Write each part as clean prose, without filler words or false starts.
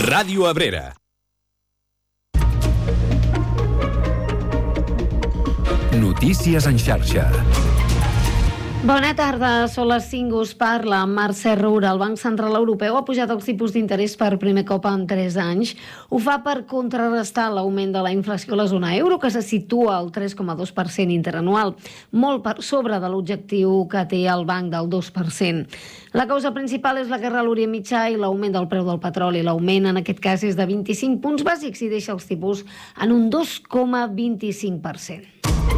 Ràdio Abrera. Notícies en xarxa. Bona tarda, són les 5, us parla Mercè Roura. El Banc Central Europeu ha pujat els tipus d'interès per primer cop en 3 anys. Ho fa per contrarrestar l'augment de la inflació a la zona euro, que se situa al 3,2% interanual, molt per sobre de l'objectiu que té el banc del 2%. La causa principal és la guerra a l'Orient Mitjà i l'augment del preu del petroli. L'augment en aquest cas és de 25 punts bàsics i deixa els tipus en un 2,25%.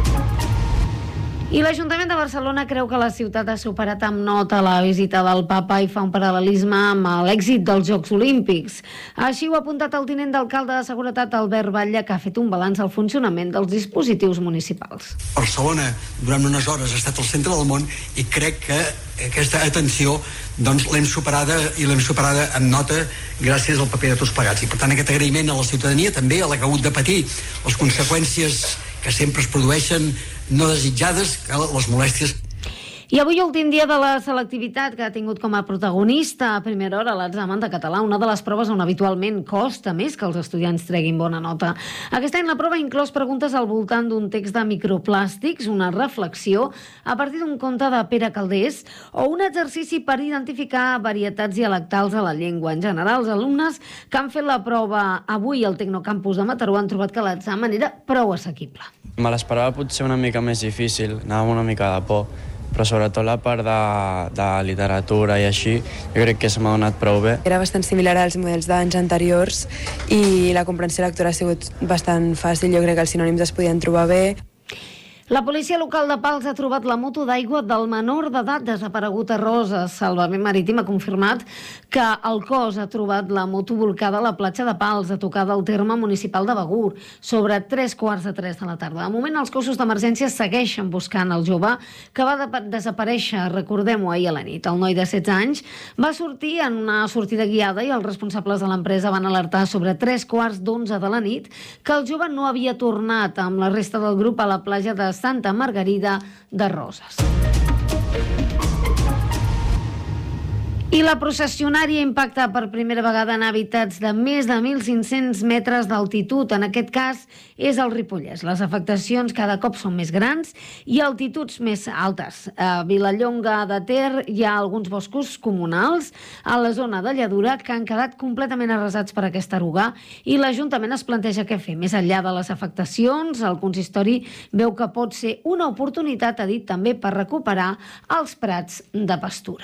I l'Ajuntament de Barcelona creu que la ciutat ha superat amb nota la visita del papa i fa un paral·lelisme amb l'èxit dels Jocs Olímpics. Així ho ha apuntat el tinent d'alcalde de Seguretat, Albert Batlle, que ha fet un balanç al funcionament dels dispositius municipals. Barcelona durant unes hores ha estat al centre del món i crec que aquesta atenció l'hem superada amb nota gràcies al paper de tots plegats. I per tant aquest agraïment a la ciutadania, també a la que ha hagut de patir les conseqüències que sempre es produeixen no desitjades, les molèsties. I avui últim dia de la selectivitat, que ha tingut com a protagonista a primera hora l'examen de català, una de les proves on habitualment costa més que els estudiants treguin bona nota. Aquest any la prova ha inclòs preguntes al voltant d'un text de microplàstics, una reflexió a partir d'un conte de Pere Calders o un exercici per identificar varietats dialectals a la llengua. En general, els alumnes que han fet la prova avui al Tecnocampus de Mataró han trobat que l'examen era prou assequible. Me l'esperava potser una mica més difícil, anava una mica de por, però sobretot la part de literatura i així, jo crec que se m'ha donat prou bé. Era bastant similar als models d'anys anteriors i la comprensió lectora ha sigut bastant fàcil, jo crec que els sinònims es podien trobar bé. La policia local de Pals ha trobat la moto d'aigua del menor d'edat desaparegut a Roses. Salvament Marítim ha confirmat que el cos ha trobat la moto volcada a la platja de Pals, a tocar del terme municipal de Begur, sobre 3:15 de la tarda. De moment, els cossos d'emergència segueixen buscant el jove que va desaparèixer, recordem-ho, ahir a la nit. El noi de 16 anys va sortir en una sortida guiada i els responsables de l'empresa van alertar sobre 3:15 de la nit que el jove no havia tornat amb la resta del grup a la platja de Santa Margarida de Roses. I la processionària impacta per primera vegada en hàbitats de més de 1.500 metres d'altitud. En aquest cas és el Ripollès. Les afectacions cada cop són més grans i altituds més altes. A Vilallonga de Ter hi ha alguns boscos comunals a la zona de Lladura que han quedat completament arrasats per aquesta eruga i l'Ajuntament es planteja què fer. Més enllà de les afectacions, el consistori veu que pot ser una oportunitat, ha dit, també per recuperar els prats de pastura.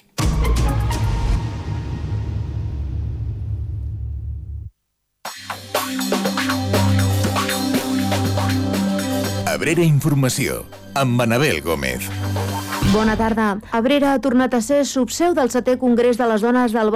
Abrera Informació, amb Anabel Gómez. Bona tarda. Abrera ha tornat a ser subseu del 7è Congrés de les Dones del